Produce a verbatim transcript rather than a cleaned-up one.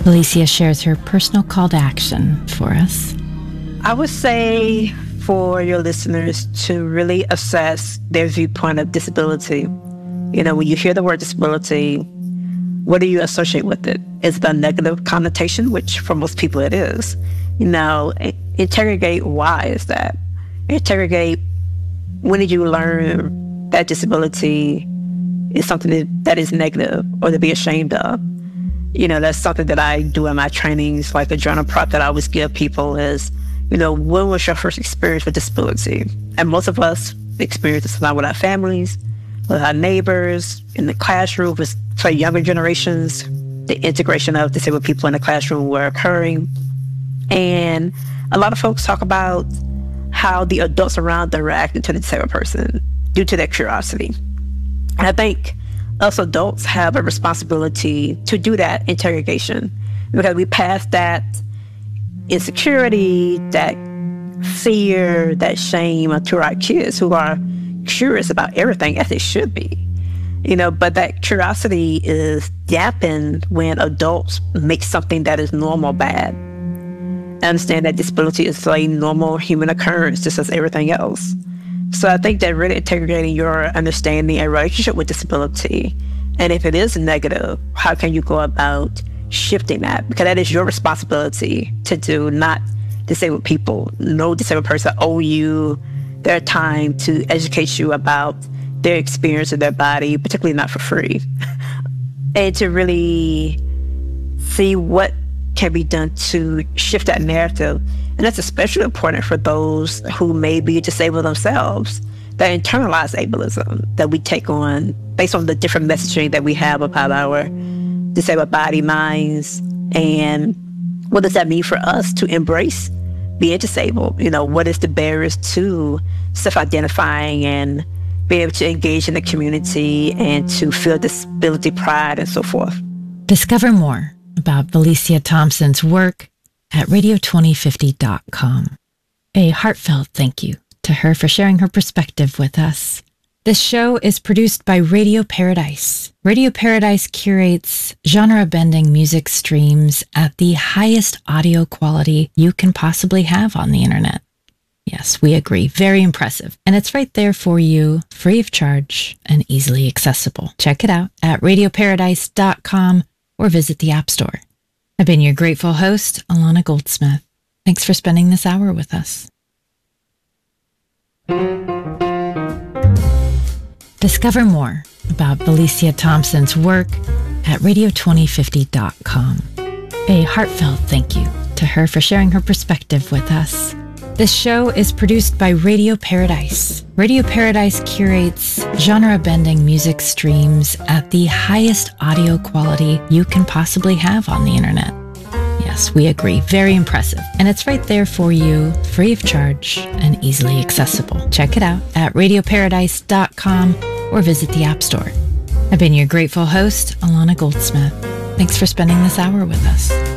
Felicia shares her personal call to action for us. I would say for your listeners to really assess their viewpoint of disability. You know, when you hear the word disability, what do you associate with it? Is it a negative connotation, which for most people it is? You know, interrogate why is that? Interrogate when did you learn that disability is something that, that is negative or to be ashamed of? You know, that's something that I do in my trainings, like the journal prop that I always give people is, you know, when was your first experience with disability? And most of us experience this with our families, with our neighbors, in the classroom, with for younger generations, the integration of disabled people in the classroom were occurring. And a lot of folks talk about how the adults around them reacted to the disabled person due to their curiosity. And I think us adults have a responsibility to do that interrogation because we pass that insecurity, that fear, that shame to our kids who are curious about everything as they should be. You know, but that curiosity is dampened when adults make something that is normal bad. I understand that disability is a normal human occurrence, just as everything else. So I think that really integrating your understanding and relationship with disability, and if it is negative, how can you go about shifting that? Because that is your responsibility to do, not disabled people. No disabled person owe you their time to educate you about their experience of their body, particularly not for free. And to really see what can be done to shift that narrative. And that's especially important for those who may be disabled themselves, that internalize ableism that we take on based on the different messaging that we have about our disabled body, minds, and what does that mean for us to embrace being disabled? You know, what is the barriers to self-identifying and being able to engage in the community and to feel disability pride and so forth. Discover more about Felicia Thompson's work at radio twenty fifty dot com. A heartfelt thank you to her for sharing her perspective with us. This show is produced by Radio Paradise. Radio Paradise curates genre-bending music streams at the highest audio quality you can possibly have on the internet. Yes, we agree. Very impressive. And it's right there for you, free of charge and easily accessible. Check it out at radio paradise dot com or visit the App Store. I've been your grateful host, Alana Goldsmith. Thanks for spending this hour with us. Discover more about Felicia Thompson's work at radio twenty fifty dot com. A heartfelt thank you to her for sharing her perspective with us. This show is produced by Radio Paradise. Radio Paradise curates genre-bending music streams at the highest audio quality you can possibly have on the internet. Yes, we agree. Very impressive. And it's right there for you, free of charge and easily accessible. Check it out at radio paradise dot com or visit the App Store. I've been your grateful host, Alana Goldsmith. Thanks for spending this hour with us.